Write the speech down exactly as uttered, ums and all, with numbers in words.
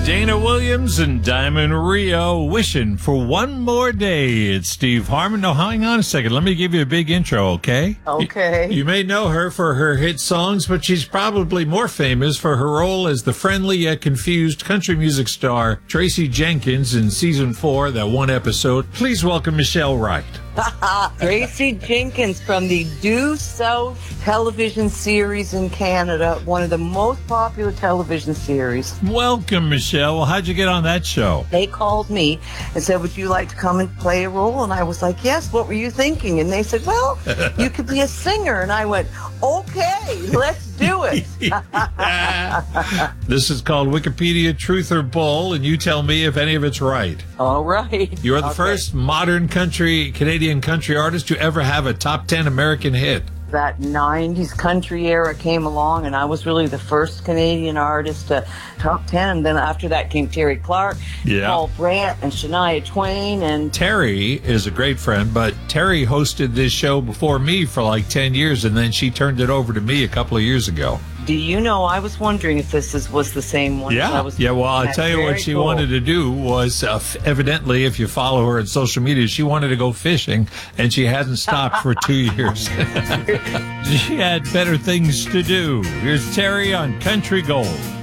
Dana Williams and Diamond Rio wishing for one more day. It's Steve Harmon. No, hang on a second. Let me give you a big intro, okay? Okay. You, you may know her for her hit songs, but she's probably more famous for her role as the friendly yet confused country music star Tracy Jenkins in season four, that one episode. Please welcome Michelle Wright. Tracy Jenkins from the Due South television series in Canada, one of the most popular television series. Welcome, Michelle. Well, how'd you get on that show? They called me and said, would you like to come and play a role? And I was like, yes, what were you thinking? And they said, well, you could be a singer. And I went, okay, let's do it. This is called Wikipedia Truth or Bull, and you tell me if any of it's right. All right. You're the okay. first modern country, Canadian country artist to ever have a top ten American hit. That nineties country era came along, and I was really the first Canadian artist to top ten. And then after that came Terry Clark, yeah. Paul Brandt, and Shania Twain. And Terry is a great friend, but Terry hosted this show before me for like ten years, and then she turned it over to me a couple of years ago. Do you know, I was wondering if this is, was the same one. Yeah, I was, yeah. Well, I'll tell you what she cool. wanted to do was, uh, evidently, if you follow her on social media, she wanted to go fishing, and she hasn't stopped for two years. She had better things to do. Here's Terry on Country Gold.